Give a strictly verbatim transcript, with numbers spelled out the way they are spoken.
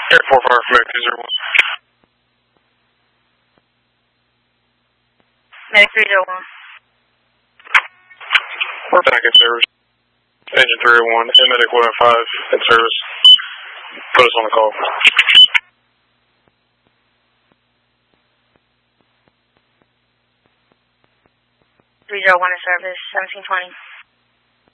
Air four fire from Medic two zero one. Medic three zero one. We're back in service. Engine three oh one and Medic one oh five in service. Put us on the call. three zero one in service, seventeen twenty.